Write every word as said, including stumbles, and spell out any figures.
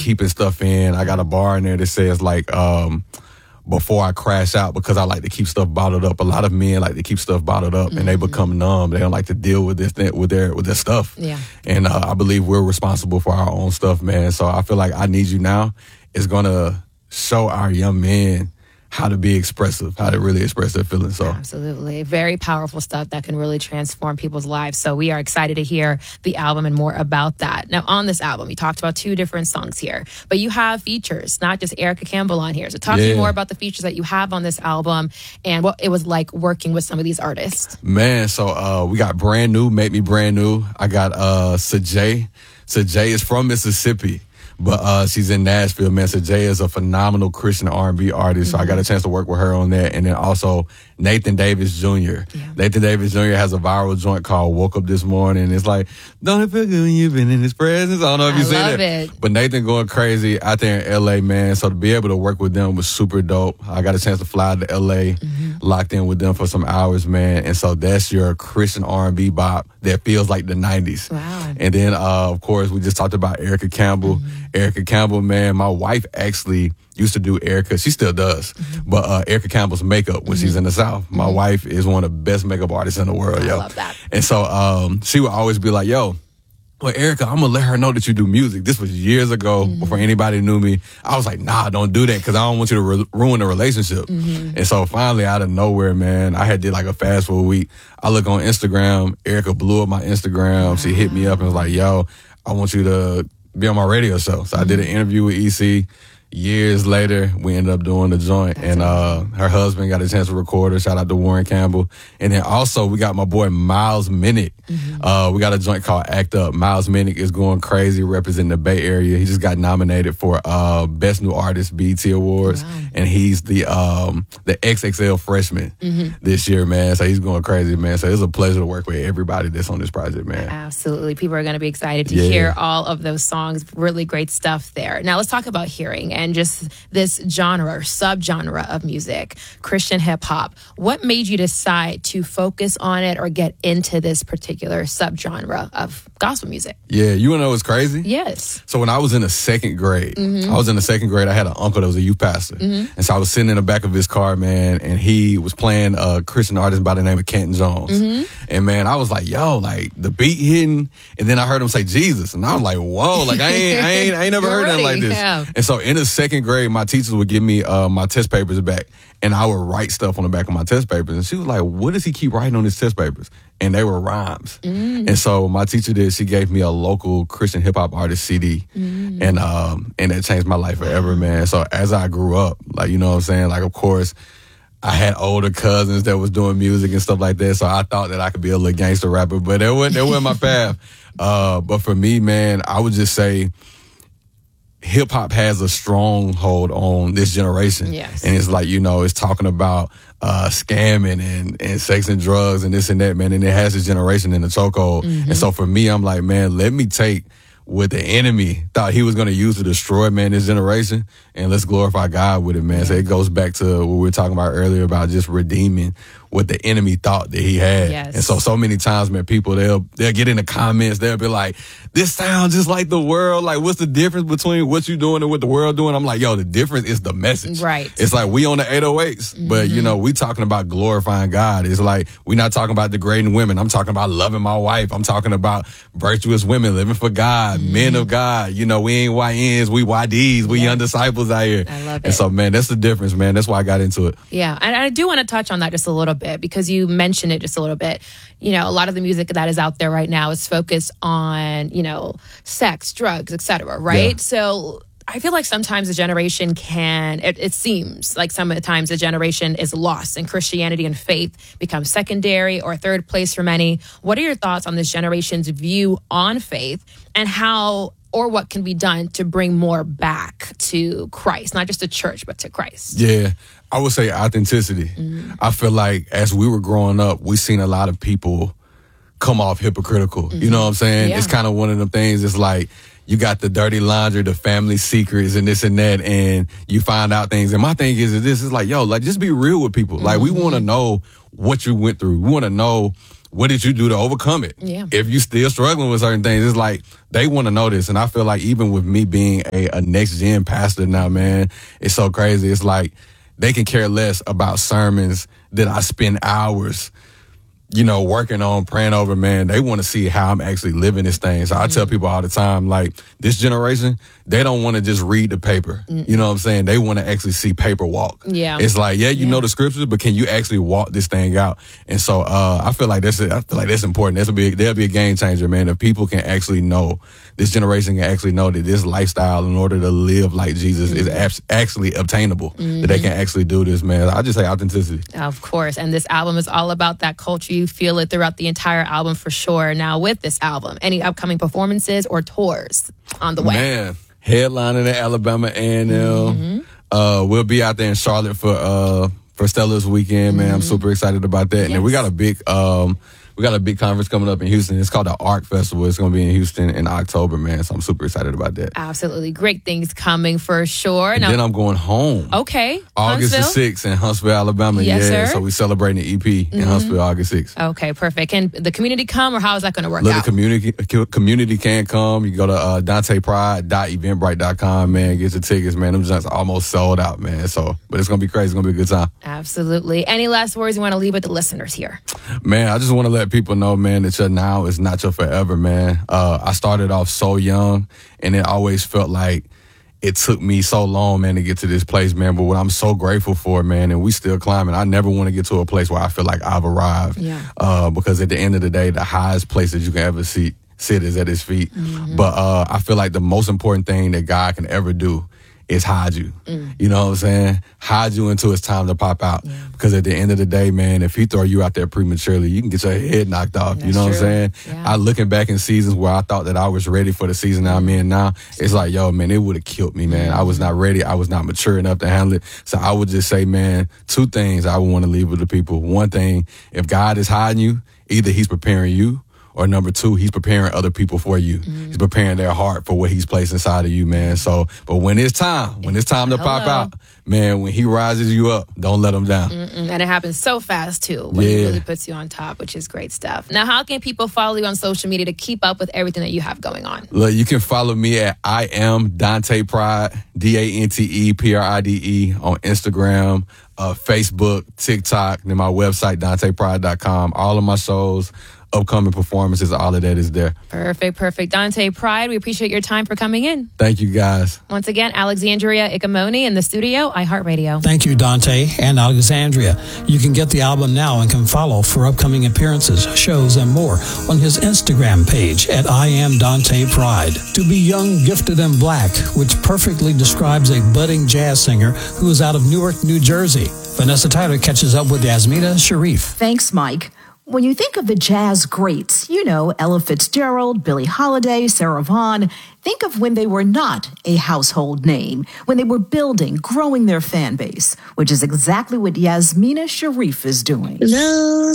keeping stuff in. I got a bar in there that says like, um, before I crash out, because I like to keep stuff bottled up. A lot of men like to keep stuff bottled up, mm-hmm. and they become numb. They don't like to deal with this with their with their stuff. Yeah. And uh, I believe we're responsible for our own stuff, man. So I feel like I Need You Now is gonna show our young men how to be expressive, how to really express their feelings. So absolutely. Very powerful stuff that can really transform people's lives. So we are excited to hear the album and more about that. Now, on this album, you talked about two different songs here, but you have features, not just Erica Campbell on here. So talk yeah. to me more about the features that you have on this album and what it was like working with some of these artists. Man, so uh, we got Brand New, Make Me Brand New. I got uh, Sajay. Sajay is from Mississippi. But uh, she's in Nashville, man. So Jay is a phenomenal Christian R and B artist. Mm-hmm. So I got a chance to work with her on that. And then also Nathan Davis Junior Yeah. Nathan Davis Junior has a viral joint called Woke Up This Morning. It's like, don't it feel good when you've been in his presence? I don't know if you see that. It. But Nathan going crazy out there in L A, man. So to be able to work with them was super dope. I got a chance to fly to L A, mm-hmm. locked in with them for some hours, man. And so that's your Christian R and B bop that feels like the nineties. Wow. And then, uh, of course, we just talked about Erica Campbell. Mm-hmm. Erica Campbell, man, my wife actually used to do Erica. She still does. Mm-hmm. But uh, Erica Campbell's makeup when mm-hmm. she's in the South. My mm-hmm. wife is one of the best makeup artists in the world, I yo. I love that. And so um, she would always be like, yo, well, Erica, I'm going to let her know that you do music. This was years ago mm-hmm. before anybody knew me. I was like, nah, don't do that because I don't want you to ru- ruin the relationship. Mm-hmm. And so finally, out of nowhere, man, I had did like a fast for a week. I look on Instagram. Erica blew up my Instagram. Wow. She hit me up and was like, yo, I want you to be on my radio show. So mm-hmm. I did an interview with E C. Years later, we ended up doing the joint. That's and uh, her husband got a chance to record her. Shout out to Warren Campbell. And then also, we got my boy Miles Minnick. Mm-hmm. Uh, we got a joint called Act Up. Miles Minnick is going crazy representing the Bay Area. He just got nominated for uh, Best New Artist B E T Awards. Wow. And he's the um, the X X L freshman mm-hmm. this year, man. So he's going crazy, man. So it's a pleasure to work with everybody that's on this project, man. Absolutely. People are going to be excited to yeah. hear all of those songs. Really great stuff there. Now, let's talk about hearing and just this genre or subgenre of music, Christian hip hop. What made you decide to focus on it or get into this particular subgenre of gospel music? Yeah, you want to know what's crazy? Yes. So when I was in the second grade, mm-hmm. I was in the second grade, I had an uncle that was a youth pastor. Mm-hmm. And so I was sitting in the back of his car, man, and he was playing a Christian artist by the name of Kenton Jones. Mm-hmm. And man, I was like, yo, like the beat hitting, and then I heard him say Jesus. And I was like, whoa, like I ain't I ain't I ain't never heard nothing like this. Yeah. And so in the second grade, my teachers would give me uh, my test papers back, and I would write stuff on the back of my test papers. And she was like, what does he keep writing on his test papers? And they were rhymes. Mm. And so my teacher did, she gave me a local Christian hip hop artist C D. Mm. And um and that changed my life forever, man. So as I grew up, like, you know what I'm saying? Like, of course, I had older cousins that was doing music and stuff like that. So I thought that I could be a little gangster rapper, but that wasn't, that wasn't my path. Uh, but for me, man, I would just say, hip hop has a stronghold on this generation. Yes. And it's like, you know, it's talking about uh, scamming and, and sex and drugs and this and that, man. And it has this generation in the chokehold. Mm-hmm. And so for me, I'm like, man, let me take what the enemy thought he was going to use to destroy, man, this generation, and let's glorify God with it, man. Yeah. So it goes back to what we were talking about earlier about just redeeming what the enemy thought that he had. Yes. And so, so many times, man, people, they'll, they'll get in the comments, they'll be like, this sounds just like the world. Like, what's the difference between what you doing and what the world doing? I'm like, yo, the difference is the message. Right. It's like, we on the eight oh eights, mm-hmm. but, you know, we talking about glorifying God. It's like, we're not talking about degrading women. I'm talking about loving my wife. I'm talking about virtuous women living for God, mm-hmm. men of God. You know, we ain't Y Ns, we Y Ds, we yeah. young disciples out here. I love it. And so, man, that's the difference, man. That's why I got into it. Yeah. And I do want to touch on that just a little bit because you mentioned it just a little bit. You know, a lot of the music that is out there right now is focused on, you know, sex, drugs, et cetera, right? Yeah. So I feel like sometimes a generation can, it, it seems like some of the times a generation is lost and Christianity and faith becomes secondary or third place for many. What are your thoughts on this generation's view on faith and how or what can be done to bring more back to Christ, not just to church, but to Christ? Yeah, I would say authenticity. Mm-hmm. I feel like as we were growing up, we seen a lot of people come off hypocritical. Mm-hmm. You know what I'm saying? Yeah. It's kind of one of them things. It's like you got the dirty laundry, the family secrets and this and that, and you find out things. And my thing is, is this is like, yo, like just be real with people. Mm-hmm. Like we want to know what you went through. We want to know what did you do to overcome it? Yeah. If you still struggling with certain things, it's like they want to know this. And I feel like even with me being a, a next gen pastor now, man, it's so crazy. It's like they can care less about sermons that I spend hours, you know, working on, praying over, man. They want to see how I'm actually living this thing. So I tell people all the time, like, this generation, they don't want to just read the paper. Mm-mm. You know what I'm saying? They want to actually see paper walk. Yeah. It's like, yeah, you yeah. know the scriptures, but can you actually walk this thing out? And so uh, I feel like that's I feel like that's important. That's a big, that'll be a game changer, man. If people can actually know, this generation can actually know that this lifestyle, in order to live like Jesus, mm-hmm. is abs- actually obtainable. Mm-hmm. That they can actually do this, man. I just say authenticity. Of course. And this album is all about that culture. You feel it throughout the entire album for sure. Now, with this album, any upcoming performances or tours on the way? Man, headlining at Alabama A and M. Mm-hmm. Uh, we'll be out there in Charlotte for uh, for Stella's weekend, man. Mm-hmm. I'm super excited about that. Yes. And then we got a big um, we got a big conference coming up in Houston. It's called the ARC Festival. It's going to be in Houston in October, man. So I'm super excited about that. Absolutely. Great things coming for sure. And now, then I'm going home. Okay. August Huntsville? the sixth in Huntsville, Alabama. Yes, yeah. sir. So we're celebrating the E P mm-hmm. in Huntsville August sixth. Okay, perfect. And the community come, or how is that going to work Let out? the community, community can come. You go to uh, Dante Pride dot eventbrite dot com, man. Get your tickets, man. Them just almost sold out, man. So, but it's going to be crazy. It's going to be a good time. Absolutely. Any last words you want to leave with the listeners here? Man, I just want to let people know, man, that your now is not your forever, man. Uh, I started off so young, and it always felt like it took me so long, man, to get to this place, man. But what I'm so grateful for, man, and we still climbing. I never want to get to a place where I feel like I've arrived. Yeah. Uh, because at the end of the day, the highest place that you can ever see, sit is at his feet. Mm-hmm. But uh, I feel like the most important thing that God can ever do is hide you. Mm. You know what I'm saying? Hide you until it's time to pop out. Yeah. Because at the end of the day, man, if he throw you out there prematurely, you can get your head knocked off. That's you know true. What I'm saying? Yeah. I looking back in seasons where I thought that I was ready for the season I'm in now. It's like, yo, man, it would have killed me, man. Mm. I was not ready. I was not mature enough to handle it. So I would just say, man, two things I would want to leave with the people. One thing, if God is hiding you, either he's preparing you, or number two, he's preparing other people for you. Mm. He's preparing their heart for what he's placed inside of you, man. So, but when it's time, when it's time to Hello. pop out, man, when he rises you up, don't let him down. Mm-mm. And it happens so fast, too, when yeah. he really puts you on top, which is great stuff. Now, how can people follow you on social media to keep up with everything that you have going on? Look, you can follow me at I am Dante Pride, D A N T E P R I D E, on Instagram, uh, Facebook, TikTok, and then my website, Dante Pride dot com. All of my shows, upcoming performances, all of that is there. Perfect, perfect. Dante Pride, we appreciate your time for coming in. Thank you, guys. Once again, Alexandria Ikamoni in the studio, iHeartRadio. Thank you, Dante and Alexandria. You can get the album now and can follow for upcoming appearances, shows, and more on his Instagram page at I am Dante Pride. To be young, gifted, and black, which perfectly describes a budding jazz singer who is out of Newark, New Jersey. Vanessa Tyler catches up with Yasmina Sharif. Thanks, Mike. When you think of the jazz greats, you know Ella Fitzgerald, Billie Holiday, Sarah Vaughan. Think of when they were not a household name, when they were building, growing their fan base, which is exactly what Yasmina Sharif is doing. Love